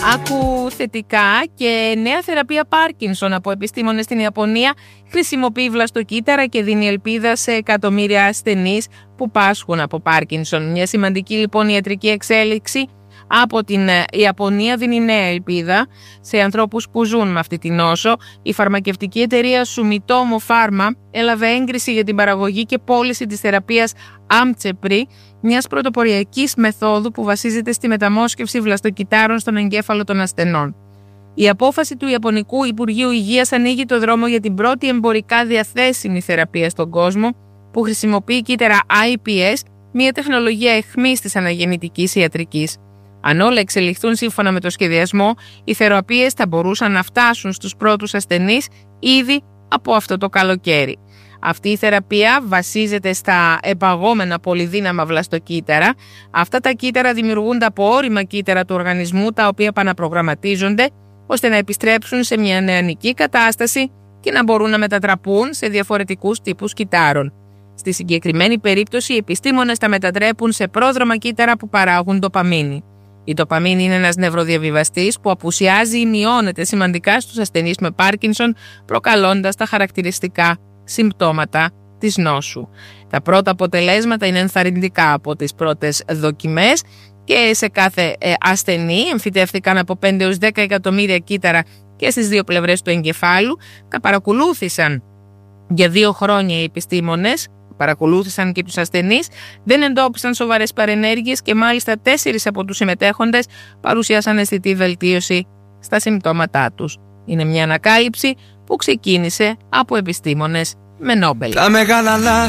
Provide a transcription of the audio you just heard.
Άκου θετικά και νέα θεραπεία Πάρκινσον από επιστήμονες στην Ιαπωνία χρησιμοποιεί βλαστοκύτταρα και δίνει ελπίδα σε εκατομμύρια ασθενείς που πάσχουν από Πάρκινσον. Μια σημαντική λοιπόν ιατρική εξέλιξη από την Ιαπωνία δίνει νέα ελπίδα σε ανθρώπους που ζουν με αυτή την νόσο. Η φαρμακευτική εταιρεία Sumitomo Pharma έλαβε έγκριση για την παραγωγή και πώληση της θεραπείας Amchepry, μιας πρωτοποριακής μεθόδου που βασίζεται στη μεταμόσχευση βλαστοκυττάρων στον εγκέφαλο των ασθενών. Η απόφαση του Ιαπωνικού Υπουργείου Υγείας ανοίγει το δρόμο για την πρώτη εμπορικά διαθέσιμη θεραπεία στον κόσμο που χρησιμοποιεί κύτταρα iPS, μια τεχνολογία αιχμής της αναγεννητικής ιατρικής. Αν όλα εξελιχθούν σύμφωνα με το σχεδιασμό, οι θεραπείες θα μπορούσαν να φτάσουν στους πρώτους ασθενείς ήδη από αυτό το καλοκαίρι. Αυτή η θεραπεία βασίζεται στα επαγόμενα πολυδύναμα βλαστοκύτταρα. Αυτά τα κύτταρα δημιουργούνται από ώριμα κύτταρα του οργανισμού, τα οποία επαναπρογραμματίζονται ώστε να επιστρέψουν σε μια νεανική κατάσταση και να μπορούν να μετατραπούν σε διαφορετικούς τύπους κυττάρων. Στη συγκεκριμένη περίπτωση, οι επιστήμονες τα μετατρέπουν σε πρόδρομα κύτταρα που παράγουν ντοπαμίνη. Η ντοπαμίνη είναι ένας νευροδιαβιβαστής που απουσιάζει ή μειώνεται σημαντικά στους ασθενείς με Πάρκινσον, προκαλώντας τα χαρακτηριστικά συμπτώματα της νόσου. Τα πρώτα αποτελέσματα είναι ενθαρρυντικά από τις πρώτες δοκιμές και σε κάθε ασθενή εμφυτεύτηκαν από 5 έως 10 εκατομμύρια κύτταρα και στις δύο πλευρές του εγκεφάλου. Τα παρακολούθησαν για 2 χρόνια οι επιστήμονες, παρακολούθησαν και τους ασθενείς, δεν εντόπισαν σοβαρές παρενέργειες και μάλιστα 4 από τους συμμετέχοντες παρουσίασαν αισθητή βελτίωση στα συμπτώματά τους. Είναι μια ανακάλυψη που ξεκίνησε από επιστήμονες με Νόμπελ.